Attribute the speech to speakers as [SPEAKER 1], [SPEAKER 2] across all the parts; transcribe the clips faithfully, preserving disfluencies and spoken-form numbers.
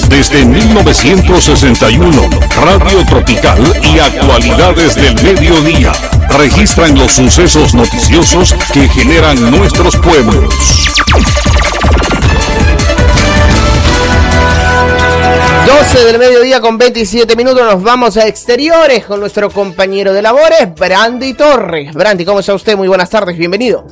[SPEAKER 1] Desde mil novecientos sesenta y uno, Radio Tropical y actualidades del mediodía registran los sucesos noticiosos que generan nuestros pueblos.
[SPEAKER 2] doce del mediodía con veintisiete minutos, nos vamos a exteriores con nuestro compañero de labores, Brandy Torres. Brandy, ¿cómo está usted? Muy buenas tardes, bienvenido.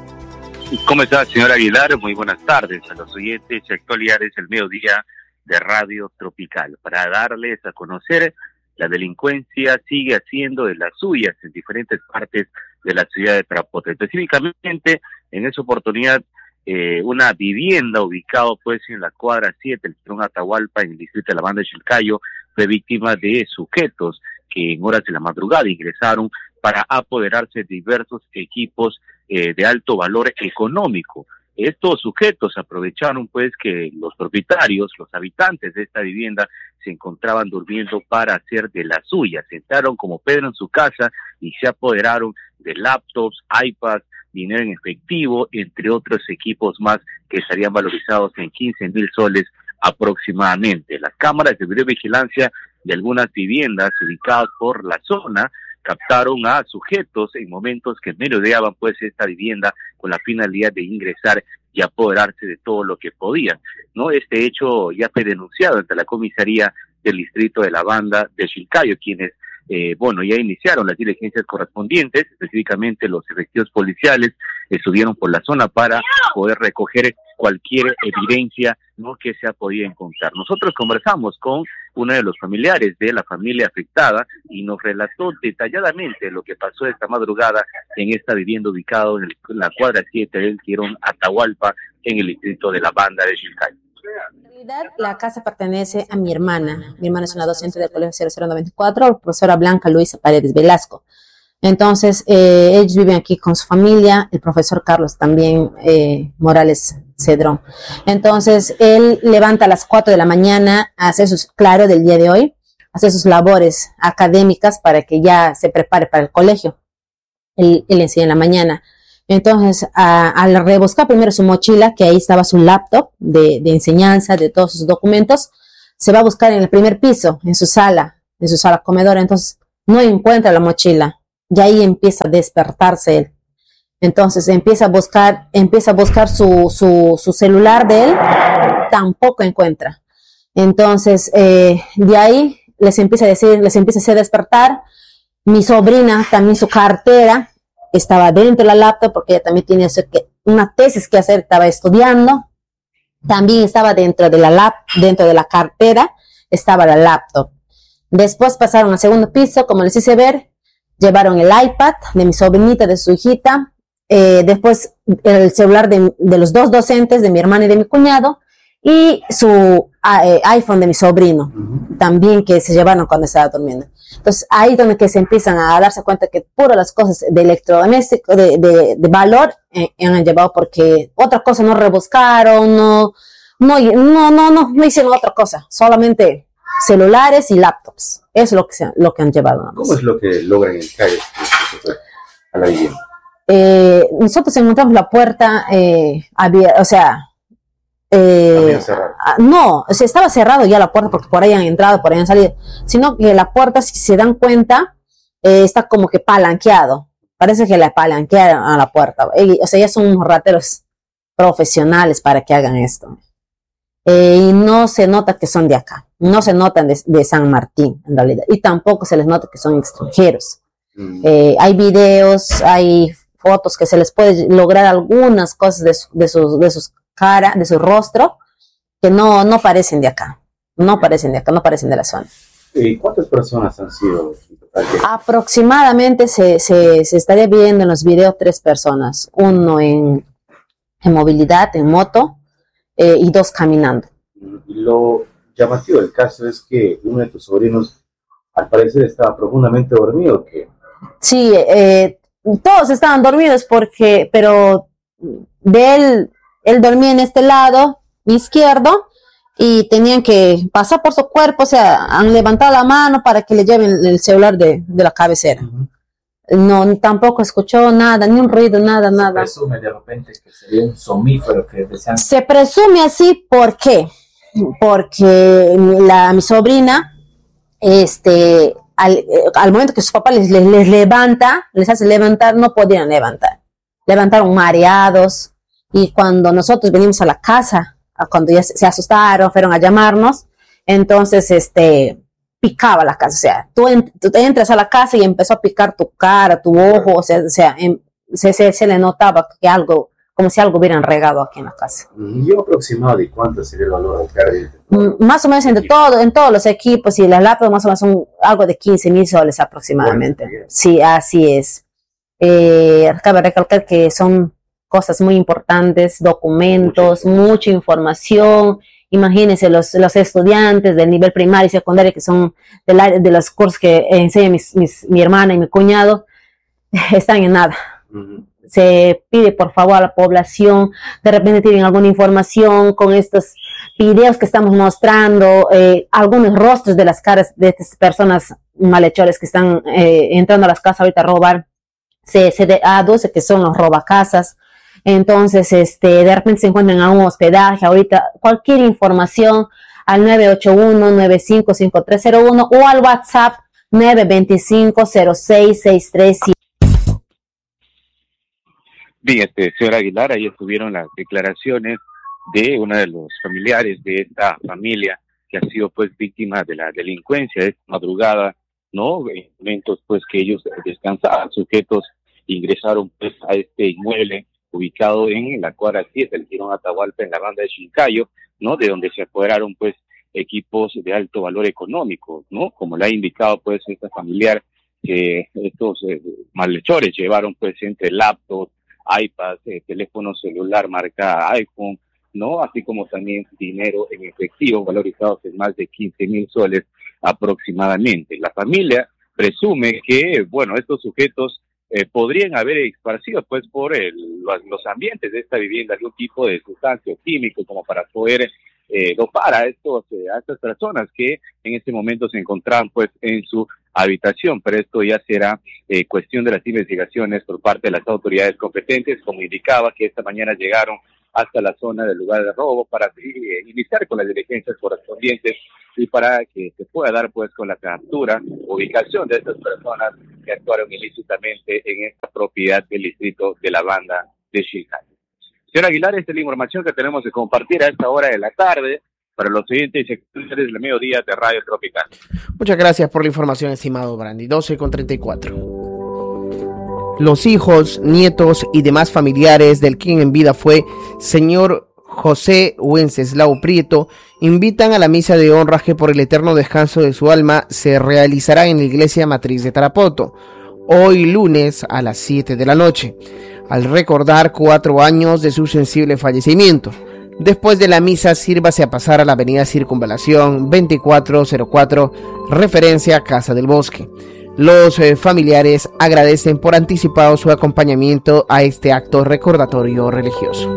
[SPEAKER 3] ¿Cómo está, señor Aguilar? Muy buenas tardes a los oyentes y actualidades del mediodía de Radio Tropical. Para darles a conocer, la delincuencia sigue haciendo de las suyas en diferentes partes de la ciudad de Tarapoto. Específicamente, en esa oportunidad, Eh, una vivienda ubicada pues en la cuadra siete, el Cerrón Atahualpa, en el distrito de la Banda de Chilcayo, fue víctima de sujetos que en horas de la madrugada ingresaron para apoderarse de diversos equipos eh, de alto valor económico. Estos sujetos aprovecharon pues que los propietarios, los habitantes de esta vivienda se encontraban durmiendo para hacer de las suyas. Entraron como Pedro en su casa y se apoderaron de laptops, iPads, dinero en efectivo, entre otros equipos más que estarían valorizados en quince mil soles aproximadamente. Las cámaras de videovigilancia de algunas viviendas ubicadas por la zona captaron a sujetos en momentos que merodeaban pues esta vivienda con la finalidad de ingresar y apoderarse de todo lo que podían, ¿no? Este hecho ya fue denunciado ante la comisaría del distrito de la Banda de Chilcayo, quienes Eh, bueno, ya iniciaron las diligencias correspondientes, específicamente los efectivos policiales estuvieron por la zona para poder recoger cualquier evidencia, ¿no?, que se ha podido encontrar. Nosotros conversamos con uno de los familiares de la familia afectada y nos relató detalladamente lo que pasó esta madrugada en esta vivienda ubicada en, en la cuadra siete del Cerrón Atahualpa, en el distrito de la Banda de Chilcayo.
[SPEAKER 4] En realidad, la casa pertenece a mi hermana. Mi hermana es una docente del colegio cero cero noventa y cuatro, profesora Blanca Luisa Paredes Velasco. Entonces, eh, ellos viven aquí con su familia, el profesor Carlos también, eh, Morales Cedrón. Entonces, él levanta a las cuatro de la mañana, hace sus, claro, del día de hoy, hace sus labores académicas para que ya se prepare para el colegio. Él, él enseña en la mañana. Entonces, a, al rebuscar primero su mochila, que ahí estaba su laptop de, de enseñanza, de todos sus documentos, se va a buscar en el primer piso, en su sala, en su sala comedora. Entonces, no encuentra la mochila. Y ahí empieza a despertarse él. Entonces, empieza a buscar, empieza a buscar su, su, su celular de él, tampoco encuentra. Entonces, eh, de ahí les empieza a decir, les empieza a hacer despertar. Mi sobrina, también su cartera, estaba dentro de la laptop porque ella también tiene una tesis que hacer, estaba estudiando. También estaba dentro de la lap, dentro de la cartera, estaba la laptop. Después pasaron al segundo piso, como les hice ver, llevaron el iPad de mi sobrinita, de su hijita, eh, después el celular de, de los dos docentes, de mi hermana y de mi cuñado, y su eh, iPhone de mi sobrino, uh-huh. también que se llevaron cuando estaba durmiendo. Entonces, ahí es donde que se empiezan a darse cuenta que puro las cosas de electrodoméstico, de, de, de valor, eh, han llevado, porque otra cosa no rebuscaron, no, no, no, no, no, no hicieron otra cosa, solamente celulares y laptops. Eso es lo que, se, lo que han llevado. ¿No?
[SPEAKER 5] ¿Cómo es lo que logran entrar a la vivienda?
[SPEAKER 4] Eh, nosotros encontramos la puerta eh, abierta, o sea, Eh, no, o sea, estaba cerrado ya la puerta porque por ahí han entrado, por ahí han salido, sino que la puerta, si se dan cuenta, eh, está como que palanqueado, parece que la palanquearon a la puerta, eh, o sea, ya son unos rateros profesionales para que hagan esto, eh, y no se nota que son de acá, no se notan de, de San Martín en realidad, y tampoco se les nota que son extranjeros. mm. eh, hay videos, hay fotos que se les puede lograr algunas cosas de, su, de sus de sus cara, de su rostro, que no, no parecen de acá, no parecen de acá, no parecen de la zona.
[SPEAKER 5] ¿Y cuántas personas han sido?
[SPEAKER 4] Aproximadamente se, se, se estaría viendo en los videos tres personas, uno en, en movilidad, en moto, eh, y dos caminando.
[SPEAKER 5] Lo llamativo del caso es que uno de tus sobrinos, al parecer, estaba profundamente dormido. ¿Qué?
[SPEAKER 4] Sí, eh, todos estaban dormidos porque, pero de él, él dormía en este lado izquierdo y tenían que pasar por su cuerpo, o sea, han levantado la mano para que le lleven el celular de, de la cabecera. Uh-huh. No, tampoco escuchó nada, ni un ruido, nada,
[SPEAKER 6] se
[SPEAKER 4] nada.
[SPEAKER 6] Se presume de repente que sería un somnífero que desean...
[SPEAKER 4] Se presume así, ¿por qué? porque la, mi sobrina, este, al, al momento que su papá les, les, les levanta, les hace levantar, no podían levantar. Levantaron mareados, y cuando nosotros venimos a la casa, cuando ya se asustaron, fueron a llamarnos, entonces, este, picaba la casa, o sea, tú, en, tú te entras a la casa y empezó a picar tu cara, tu ojo, o sea, o sea en, se, se, se le notaba que algo, como si algo hubieran regado aquí en la casa.
[SPEAKER 5] ¿Y un aproximado de cuánto sería el valor al cargo?
[SPEAKER 4] Mm, más o menos entre todo, en todos los equipos y las laptops, más o menos son algo de quince mil soles aproximadamente. Bueno, sí, así es. Eh, cabe recalcar que son cosas muy importantes, documentos, mucha, mucha información. Imagínense los, los estudiantes del nivel primario y secundario que son del área de los cursos que enseñan mis, mis, mi hermana y mi cuñado, están en nada. Uh-huh. Se pide por favor a la población, de repente tienen alguna información con estos videos que estamos mostrando, eh, algunos rostros de las caras de estas personas malhechores que están eh, entrando a las casas ahorita a robar, se, se aduce que son los robacasas. Entonces, este, de repente se encuentran a un hospedaje, ahorita cualquier información al nueve ocho uno, nueve cinco cinco tres cero uno o al WhatsApp nueve dos cinco, cero seis seis tres siete.
[SPEAKER 3] Bien, este, señora Aguilar, ahí estuvieron las declaraciones de uno de los familiares de esta familia que ha sido pues víctima de la delincuencia de esta madrugada, ¿no? En momentos pues que ellos descansaban, sujetos ingresaron pues a este inmueble ubicado en la cuadra siete, el Girón Atahualpa, en la banda de Chilcayo, ¿no? De donde se apoderaron pues equipos de alto valor económico, ¿no? Como le ha indicado pues esta familiar, que estos eh, malhechores llevaron pues entre laptops, iPads, eh, teléfono celular marca iPhone, ¿no? Así como también dinero en efectivo valorizados en más de quince mil soles aproximadamente. La familia presume que, bueno, estos sujetos eh, podrían haber esparcido pues por el, los, los ambientes de esta vivienda algún tipo de sustancia o químico como para poder eh, dopar a, estos, eh, a estas personas que en este momento se encontraban pues en su habitación, pero esto ya será eh, cuestión de las investigaciones por parte de las autoridades competentes, como indicaba que esta mañana llegaron hasta la zona del lugar de robo para eh, iniciar con las diligencias correspondientes y para que se pueda dar pues con la captura, ubicación de estas personas que actuaron ilícitamente en esta propiedad del distrito de la banda de Chilcayo. Señor Aguilar, esta es la información que tenemos que compartir a esta hora de la tarde para los siguientes sectores del mediodía de Radio Tropical.
[SPEAKER 2] Muchas gracias por la información, estimado Brandy. doce con treinta y cuatro. Los hijos, nietos y demás familiares del quien en vida fue señor José Wenceslao Prieto invitan a la misa de honra que por el eterno descanso de su alma se realizará en la iglesia matriz de Tarapoto, hoy lunes a las siete de la noche, al recordar cuatro años de su sensible fallecimiento. Después de la misa, sírvase a pasar a la avenida Circunvalación veinticuatro cero cuatro, referencia Casa del Bosque. Los eh, familiares agradecen por anticipado su acompañamiento a este acto recordatorio religioso.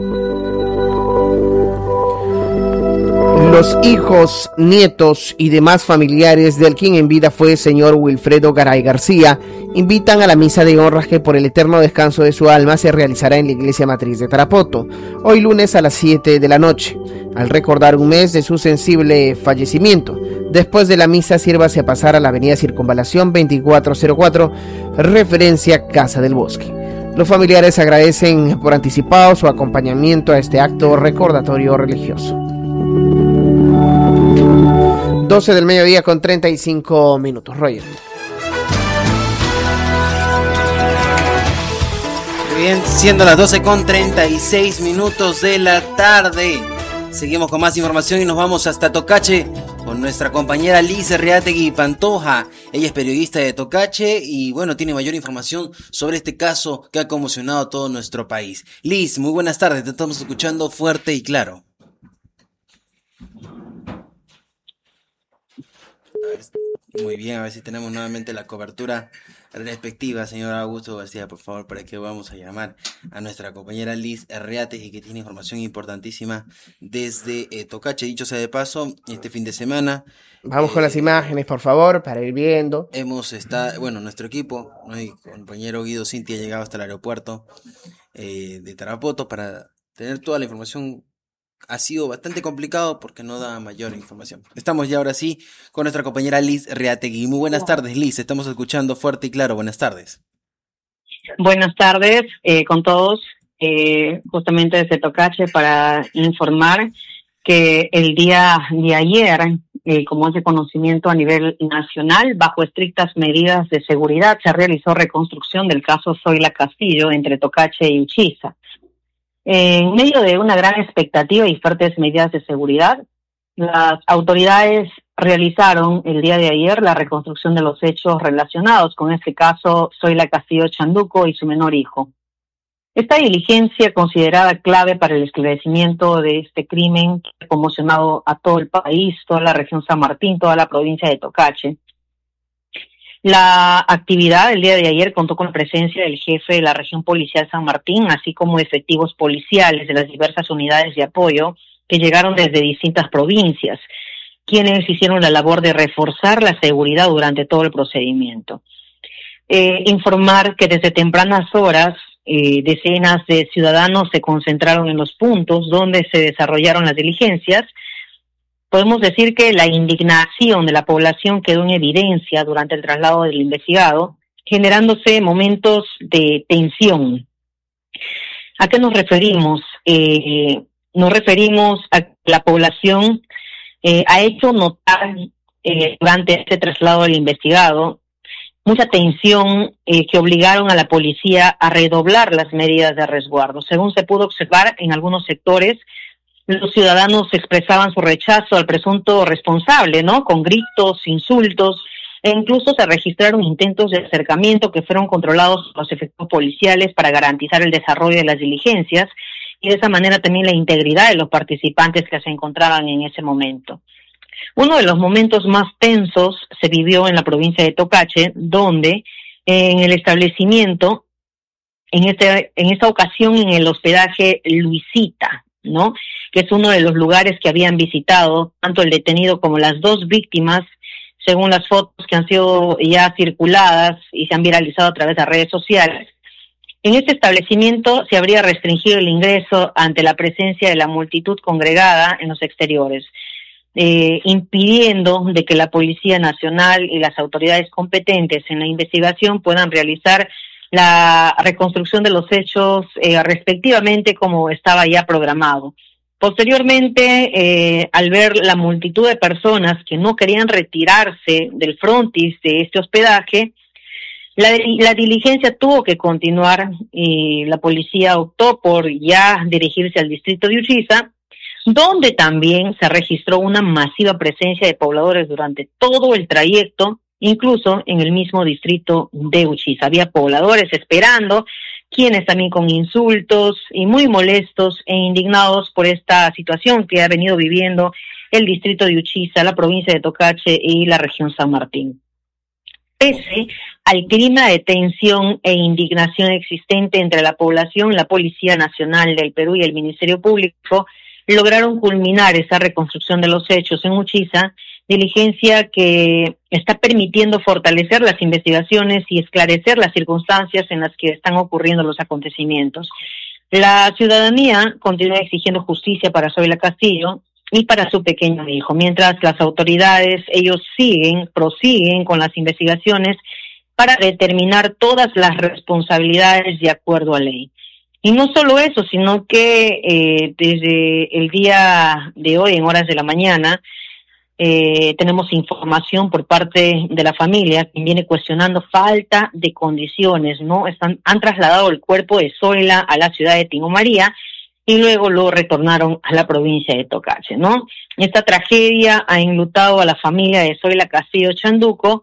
[SPEAKER 2] Los hijos, nietos y demás familiares del quien en vida fue señor Wilfredo Garay García invitan a la misa de honra que por el eterno descanso de su alma se realizará en la iglesia matriz de Tarapoto, hoy lunes a las siete de la noche, al recordar un mes de su sensible fallecimiento. Después de la misa, sírvase a pasar a la avenida Circunvalación veinticuatro cero cuatro, referencia Casa del Bosque. Los familiares agradecen por anticipado su acompañamiento a este acto recordatorio religioso. doce del mediodía con treinta y cinco minutos. Roger.
[SPEAKER 6] Bien, siendo las doce con treinta y seis minutos de la tarde. Seguimos con más información y nos vamos hasta Tocache con nuestra compañera Liz Reategui Pantoja. Ella es periodista de Tocache y bueno, tiene mayor información sobre este caso que ha conmocionado a todo nuestro país. Liz, muy buenas tardes, te estamos escuchando fuerte y claro. Muy bien, a ver si tenemos nuevamente la cobertura respectiva, señor Augusto García, por favor, para que vamos a llamar a nuestra compañera Liz Reategui, que tiene información importantísima desde eh, Tocache. Dicho sea de paso, este fin de semana
[SPEAKER 2] vamos
[SPEAKER 6] eh,
[SPEAKER 2] con las imágenes, por favor, para ir viendo.
[SPEAKER 6] Hemos estado, bueno, nuestro equipo, ¿no? Mi compañero Guido Cinti ha llegado hasta el aeropuerto eh, de Tarapoto para tener toda la información ha sido bastante complicado porque no da mayor información. Estamos ya ahora sí con nuestra compañera Liz Reategui. Muy buenas tardes, Liz. Estamos escuchando fuerte y claro. Buenas tardes.
[SPEAKER 7] Buenas tardes eh, con todos. Eh, justamente desde Tocache para informar que el día de ayer, eh, como es de conocimiento a nivel nacional, bajo estrictas medidas de seguridad, se realizó reconstrucción del caso Zoila Castillo entre Tocache y Uchiza. En medio de una gran expectativa y fuertes medidas de seguridad, las autoridades realizaron el día de ayer la reconstrucción de los hechos relacionados con este caso Zoila Castillo Chanduco y su menor hijo. Esta diligencia, considerada clave para el esclarecimiento de este crimen que ha conmocionado a todo el país, toda la región San Martín, toda la provincia de Tocache. La actividad del día de ayer contó con la presencia del jefe de la región policial San Martín, así como efectivos policiales de las diversas unidades de apoyo que llegaron desde distintas provincias, quienes hicieron la labor de reforzar la seguridad durante todo el procedimiento. Eh, informar que desde tempranas horas eh, decenas de ciudadanos se concentraron en los puntos donde se desarrollaron las diligencias. Podemos decir que la indignación de la población quedó en evidencia durante el traslado del investigado, generándose momentos de tensión. ¿A qué nos referimos? Eh, nos referimos a que la población eh, ha hecho notar eh, durante este traslado del investigado mucha tensión eh, que obligaron a la policía a redoblar las medidas de resguardo. Según se pudo observar en algunos sectores, los ciudadanos expresaban su rechazo al presunto responsable, ¿no? Con gritos, insultos, e incluso se registraron intentos de acercamiento que fueron controlados por los efectivos policiales para garantizar el desarrollo de las diligencias y de esa manera también la integridad de los participantes que se encontraban en ese momento. Uno de los momentos más tensos se vivió en la provincia de Tocache, donde eh, en el establecimiento, en, este, en esta ocasión en el hospedaje Luisita, ¿no? Que es uno de los lugares que habían visitado tanto el detenido como las dos víctimas, según las fotos que han sido ya circuladas y se han viralizado a través de redes sociales. En este establecimiento se habría restringido el ingreso ante la presencia de la multitud congregada en los exteriores, eh, impidiendo de que la Policía Nacional y las autoridades competentes en la investigación puedan realizar la reconstrucción de los hechos eh, respectivamente como estaba ya programado. Posteriormente, eh, al ver la multitud de personas que no querían retirarse del frontis de este hospedaje, la, la diligencia tuvo que continuar y la policía optó por ya dirigirse al distrito de Uchiza, donde también se registró una masiva presencia de pobladores durante todo el trayecto, incluso en el mismo distrito de Uchiza. Había pobladores esperando, quienes también con insultos y muy molestos e indignados por esta situación que ha venido viviendo el distrito de Uchiza, la provincia de Tocache y la región San Martín. Pese al clima de tensión e indignación existente entre la población, la Policía Nacional del Perú y el Ministerio Público lograron culminar esa reconstrucción de los hechos en Uchiza, diligencia que está permitiendo fortalecer las investigaciones y esclarecer las circunstancias en las que están ocurriendo los acontecimientos. La ciudadanía continúa exigiendo justicia para Zoila Castillo y para su pequeño hijo, mientras las autoridades, ellos siguen, prosiguen con las investigaciones para determinar todas las responsabilidades de acuerdo a ley. Y no solo eso, sino que eh, desde el día de hoy, en horas de la mañana, Eh, tenemos información por parte de la familia que viene cuestionando falta de condiciones, ¿no? Están, han trasladado el cuerpo de Zoila a la ciudad de Tingo María y luego lo retornaron a la provincia de Tocache, ¿no? Esta tragedia ha enlutado a la familia de Zoila Castillo Chanduco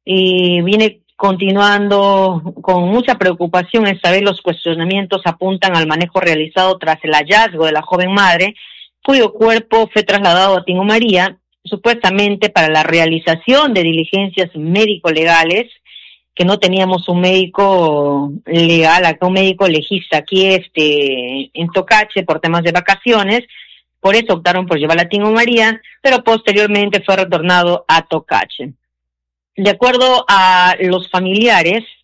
[SPEAKER 7] y viene continuando con mucha preocupación. Esta vez los cuestionamientos apuntan al manejo realizado tras el hallazgo de la joven madre, cuyo cuerpo fue trasladado a Tingo María, supuestamente para la realización de diligencias médico-legales, que no teníamos un médico legal, acá un médico legista aquí este, en Tocache por temas de vacaciones, por eso optaron por llevarla a Tingo María, pero posteriormente fue retornado a Tocache. De acuerdo a los familiares,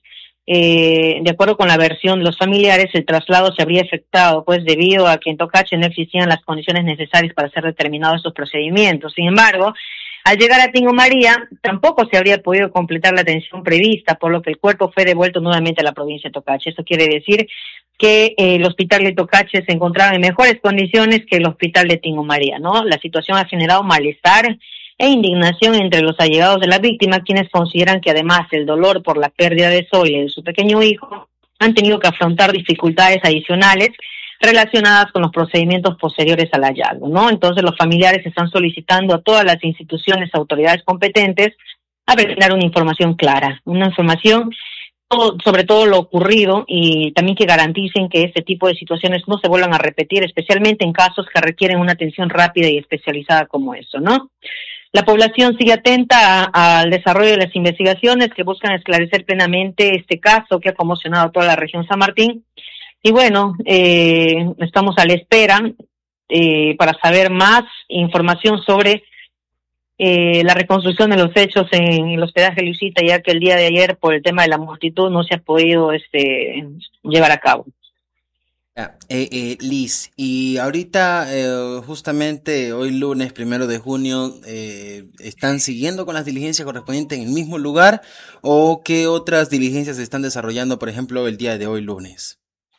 [SPEAKER 7] Eh, de acuerdo con la versión de los familiares, el traslado se habría efectuado pues debido a que en Tocache no existían las condiciones necesarias para ser determinados estos procedimientos. Sin embargo, al llegar a Tingo María, tampoco se habría podido completar la atención prevista, por lo que el cuerpo fue devuelto nuevamente a la provincia de Tocache. Esto quiere decir que eh, el hospital de Tocache se encontraba en mejores condiciones que el hospital de Tingo María, ¿no? La situación ha generado malestar e indignación entre los allegados de la víctima, quienes consideran que además el dolor por la pérdida de Zoila y de su pequeño hijo han tenido que afrontar dificultades adicionales relacionadas con los procedimientos posteriores al hallazgo, ¿no? Entonces los familiares están solicitando a todas las instituciones, autoridades competentes, a brindar una información clara, una información todo, sobre todo lo ocurrido, y también que garanticen que este tipo de situaciones no se vuelvan a repetir, especialmente en casos que requieren una atención rápida y especializada como eso, ¿no? La población sigue atenta a, al desarrollo de las investigaciones que buscan esclarecer plenamente este caso que ha conmocionado a toda la región San Martín. Y bueno, eh, estamos a la espera eh, para saber más información sobre eh, la reconstrucción de los hechos en el hospedaje Luisita, ya que el día de ayer, por el tema de la multitud, no se ha podido este, llevar a cabo.
[SPEAKER 6] Eh, eh, Liz, y ahorita, eh, justamente hoy lunes, primero de junio, eh, ¿están siguiendo con las diligencias correspondientes en el mismo lugar? ¿O qué otras diligencias se están desarrollando, por ejemplo, el día de hoy lunes?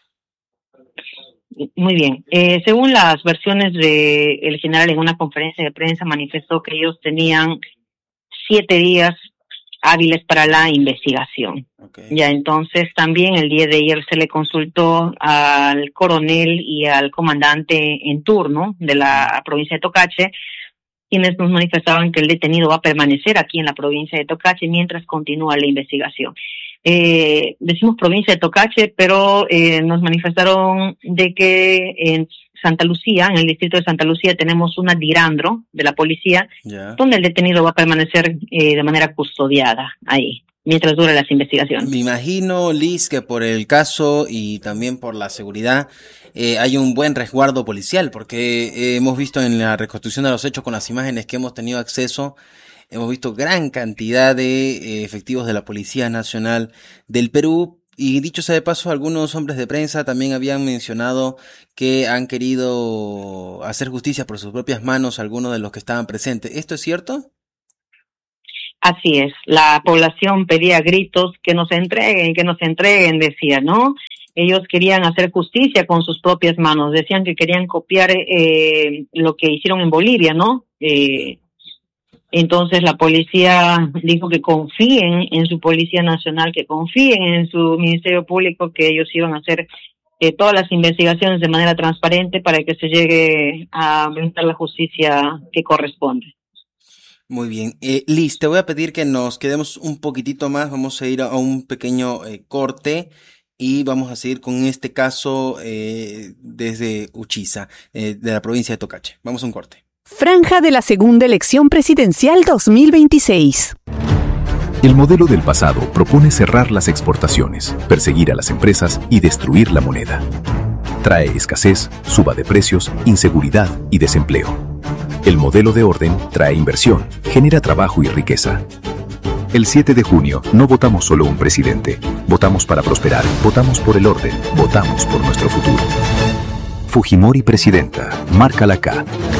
[SPEAKER 7] Muy bien. Eh, según las versiones de el general en una conferencia de prensa, manifestó que ellos tenían siete días hábiles para la investigación. Okay. Ya, entonces también el día de ayer se le consultó al coronel y al comandante en turno de la provincia de Tocache, quienes nos manifestaban que el detenido va a permanecer aquí en la provincia de Tocache mientras continúa la investigación. Eh, decimos provincia de Tocache, pero eh, nos manifestaron de que en Santa Lucía, en el distrito de Santa Lucía, tenemos una dirandro de la policía, yeah, donde el detenido va a permanecer eh, de manera custodiada ahí, mientras duran las investigaciones.
[SPEAKER 6] Me imagino, Liz, que por el caso y también por la seguridad eh, hay un buen resguardo policial, porque eh, hemos visto en la reconstrucción de los hechos con las imágenes que hemos tenido acceso, hemos visto gran cantidad de eh, efectivos de la Policía Nacional del Perú. Y dicho sea de paso, algunos hombres de prensa también habían mencionado que han querido hacer justicia por sus propias manos a algunos de los que estaban presentes. ¿Esto es cierto?
[SPEAKER 7] Así es. La población pedía a gritos que nos entreguen, que nos entreguen, decía, ¿no? Ellos querían hacer justicia con sus propias manos. Decían que querían copiar eh, lo que hicieron en Bolivia, ¿no? Eh, Entonces la policía dijo que confíen en su Policía Nacional, que confíen en su Ministerio Público, que ellos iban a hacer eh, todas las investigaciones de manera transparente para que se llegue a brindar la justicia que corresponde.
[SPEAKER 6] Muy bien. Eh, Liz, te voy a pedir que nos quedemos un poquitito más, vamos a ir a un pequeño eh, corte y vamos a seguir con este caso eh, desde Uchiza, eh, de la provincia de Tocache. Vamos a un corte.
[SPEAKER 8] Franja de la segunda elección presidencial dos mil veintiséis.
[SPEAKER 9] El modelo del pasado propone cerrar las exportaciones, perseguir a las empresas y destruir la moneda. Trae escasez, suba de precios, inseguridad y desempleo. El modelo de orden trae inversión, genera trabajo y riqueza. El siete de junio no votamos solo un presidente, votamos para prosperar, votamos por el orden, votamos por nuestro futuro. Fujimori presidenta, márcala acá.